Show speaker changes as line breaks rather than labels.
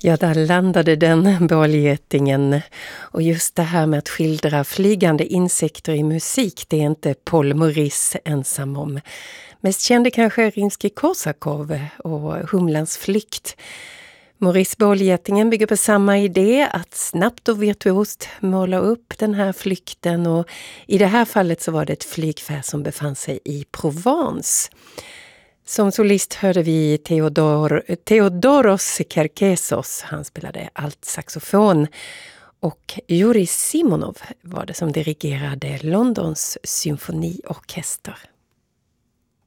Ja, där landade den bålgetingen. Och just det här med att skildra flygande insekter i musik, det är inte Paul Maurice ensam om. Mest kände kanske Rimskij-Korsakov och Humlans flykt. Maurice bålgetingen bygger på samma idé att snabbt och virtuost måla upp den här flykten, och i det här fallet så var det ett flygfärs som befann sig i Provence. Som solist hörde vi Theodoros Kerkesos, han spelade altsaxofon, och Joris Simonov var det som dirigerade Londons symfoniorkester.